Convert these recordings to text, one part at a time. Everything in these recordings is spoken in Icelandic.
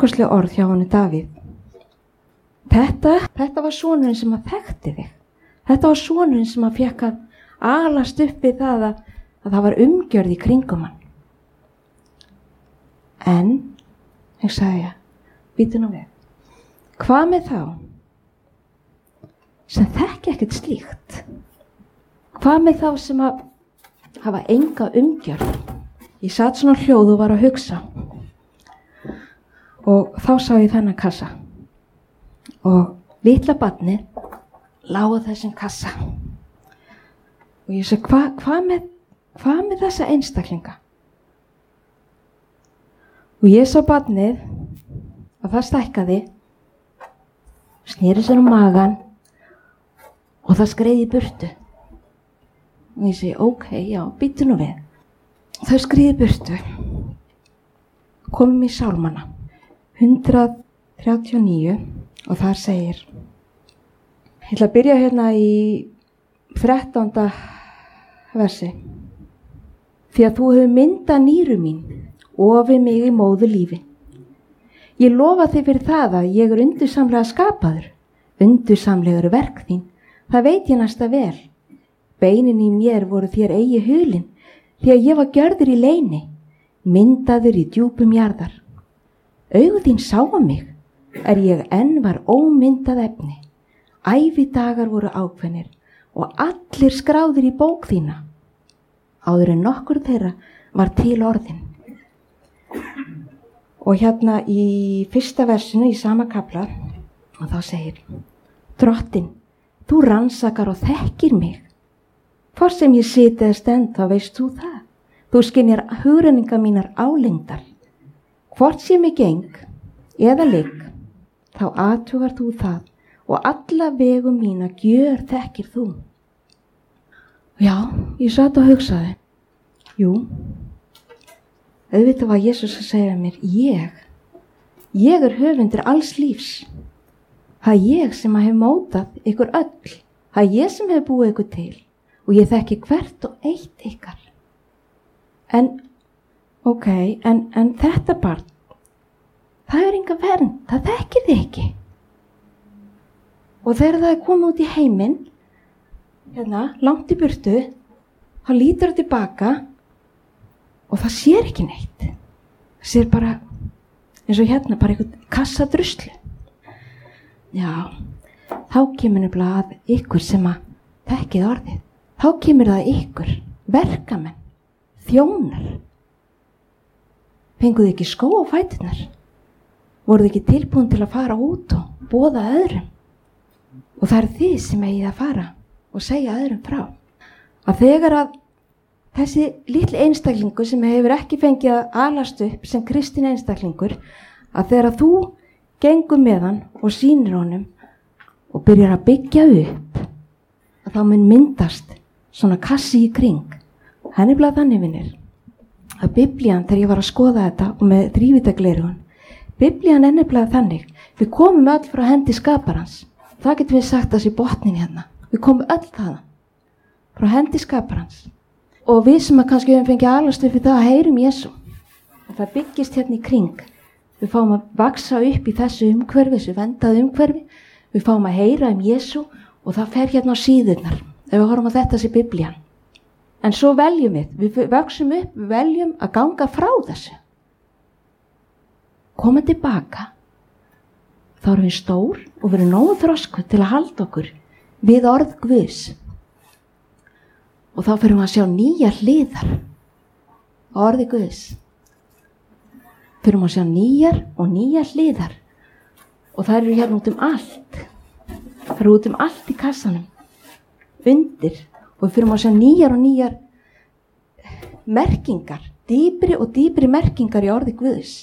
stórkostleg orð hjá honum Davíð. Þetta var sonurinn sem að þekkti þig. Þetta var sonurinn sem að fékk að alast upp við það að það var umgjörð í kringum hann. En, ég sagði, býtu nú við. Hvað með þá sem þekki ekkert slíkt? Hvað með þá sem að hafa enga umgjörð? Ég satt svona hljóð og var að hugsa. Og þá sá ég þennan kassa. Og litla barnið lá á þessum kassa. Og ég segi, hvað með þessa einstaklinga? Og ég sá barnið að það stækkaði, sneri sér á magan og það skreið í burtu. Og ég segi, ok, já, býttu nú við. Þau skriði í burtu. Komum í Sálmana 139 og þar segir, ég ætla að byrja hérna í 13. versi. Því að þú hefur myndað nýru mín, ofið mig í móðu lífi. Ég lofa þig fyrir það að ég undursamlega skapaður, undursamlegur verk þín, það veit ég næsta vel. Beinin í mér voru þér eigi hulin, því að ég var gjörður í leyni, myndaður í djúpum jarðar. Augu þín sáu mig, ég enn var ómyndað efni. Ævidagar voru ákveðnir og allir skráðir í bók þína. Áður en nokkur þeirra var til orðin. Og hérna í fyrsta versinu í sama kafla, og þá segir, Drottinn, þú rannsakar og þekkir mig. Hvort sem ég siti eða stend, þá veist þú það. Þú skynjar hugrenningar mínar álengdar. Hvort sem ég geng eða ligg, þá athugar þú það og alla vegum mína gjör þekkir þú. Já, ég satt og hugsaði. Jú, auðvitað var Jesús að segja mér, ég höfundur alls lífs. Það ég sem hef mótað ykkur öll. Það ég sem hef búið ykkur til og ég þekki hvert og eitt ykkar. En þetta barn, það er enga vernd, það þekkir þið ekki. Og þegar það er komið út í heiminn, hérna, langt í burtu, þá lítur það tilbaka og það sér ekki neitt. Það sér bara, eins og hérna, bara einhvern kassa druslu. Já, þá kemur nefnilega að ykkur sem að þekkið orðið. Þá kemur það ykkur, verkamenn, þjónar. Fenguð ekki skó á fæturnar? Voruð ekki tilbúin til að fara út og boða öðrum? Og það er þið sem eigið að fara og segja öðrum frá. Að þegar að þessi litli einstaklingur sem hefur ekki fengið að alast upp sem kristinn einstaklingur, að þegar að þú gengur með hann og sýnir honum og byrjar að byggja upp, að þá mun myndast svona kassi í kring. Það er nefnilega þannig, vinir, að Biblían, þegar ég var að skoða þetta og með þrívíddargleraugun, Biblían er nefnilega þannig, við komum öll frá hendi skaparans. Það getum við sagt þessi botnin hérna. Við komum öll þaðan, frá hendi skaparans. Og við sem að kannski höfum fengið alast upp við það að heyrum Jesú. Og það byggist hérna í kring. Við fáum að vaksa upp í þessu umhverfi, þessu vendaðu umhverfi. Við fáum að heyra Jesú og það fer hérna á síðurnar. Ef við horfum á þetta sé Biblían. En svo veljum við vöxum upp, við veljum að ganga frá þessu. Koma tilbaka, þá erum við stór og við erum nógu þroskuð til að halda okkur við orð Guðs. Og þá fyrir við að sjá nýjar hliðar á orði Guðs. Fyrir við að sjá nýjar og nýjar hliðar. Og það eru hérna út allt. Það eru út allt í kassanum. Undir. Og við fyrir að sjá nýjar og nýjar merkingar. Dýpri og dýpri merkingar í orði Guðs.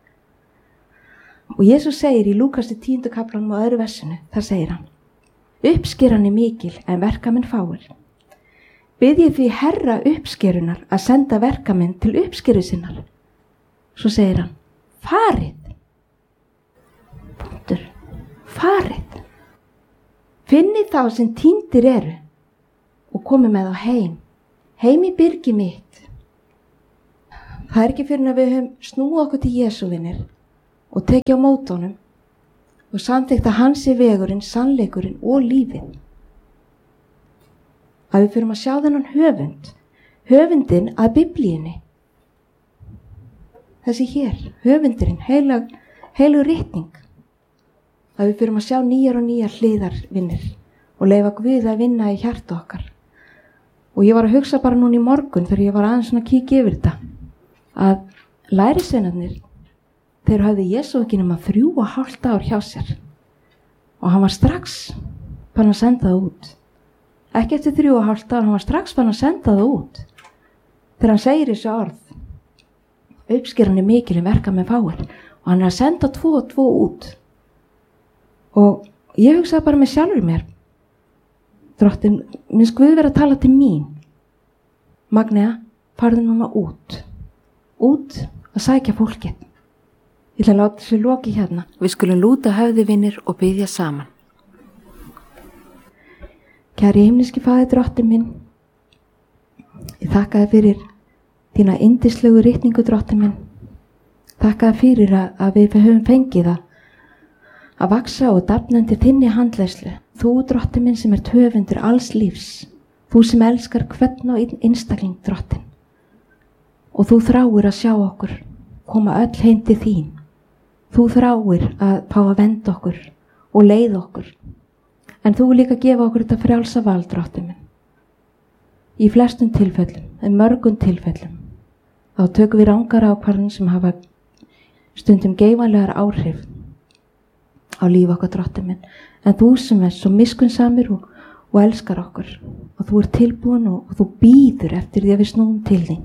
Og Jesús segir í Lúkas 10. kaplanum á öðru versinu, þar segir hann, uppskeran er mikil en verkamenn fáir. Biðjið því Herra uppskerunar að senda verkamenn til uppskeru sinnar. Svo segir hann, farið. Punktur. Farið. Finnið þá sem týndir eru og komið með þá heim. Heim í byrgi mitt. Það er ekki fyrir að við höfum snúið okkur til Jesú, vinir, og tekið á móti honum og samþykkt að hans er vegurinn, sannleikurinn og lífið. Að við förum að sjá þennan höfundinn að Biblíunni. Þessi hér, höfundurinn, heilug ritning. Að við förum að sjá nýjar og nýjar hliðarvinnir og leyfa Guð að vinna í hjarta okkar. Og ég var að hugsa bara núna í morgun þegar ég var aðeins svona að kíkja yfir þetta, að lærisveinarnir, þeir hafði Jesú ekki nema 3,5 ár hjá sér og hann var strax fann að senda það út. Ekki eftir 3,5 ár, hann var strax fann að senda það út. Þegar hann segir þessu orð, uppskeran er mikil en verka með fáir, og hann er að senda 2 og 2 út. Og ég hugsaði bara með sjálfur mér, Drottinn, minnst Guð vera að tala til mín. Magnea, farðu núna út að sækja fólkið. Ég ætla að láta þessu loki hérna. Við skulum lúta höfði vinir og biðja saman. Kæri himneski Faðir, Drottinn minn, ég þakka þér fyrir þína yndislegu ritningu, Drottinn minn. Þakka þér fyrir að við höfum fengið að vaksa og dafna undir þinni handleiðslu. Þú, Drottinn minn, sem höfundur alls lífs. Þú sem elskar hvern og einstakling, Drottinn. Og þú þráir að sjá okkur koma öll heim til þín. Þú þráir að fá að venda okkur og leiða okkur. En þú líka gefa okkur þetta frjálsa val, Drottinn minn. Í flestum tilfellum, en mörgum tilfellum, þá tökum við rangar ákvarðanir sem hafa stundum geifanlegar áhrif á líf okkar, Drottinn minn. En þú sem svo miskunnsamur og elskar okkur, og þú tilbúin og þú bíður eftir því að við snúum til þín.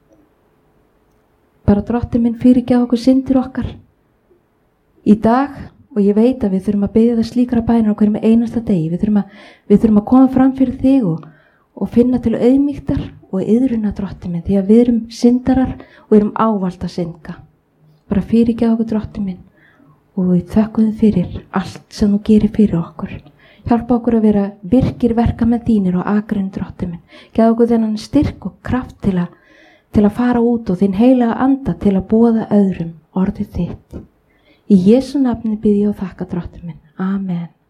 Bara, Drottinn minn, fyrirgefðu okkur syndir okkar í dag, og ég veit að við þurfum að biðja það slíkra bæna á hverjum einasta degi. Við þurfum að koma fram fyrir þig og finna til auðmýktar og iðruna, Drottinn minn, því að við erum syndarar og erum ávallt að synda. Bara fyrirgefðu okkur, Drottinn minn, og við þökkum þig fyrir allt sem þú gerir fyrir okkur. Hjálpa okkur að vera virkir verka með þínir og akrin, Drottinn minn. Gefðu okkur þennan styrk og kraft til að fara út og þinn heilaga anda til að boða öðrum orðið þitt. Í Jesú nafni bið ég og þakka, Drottinn minn. Amen.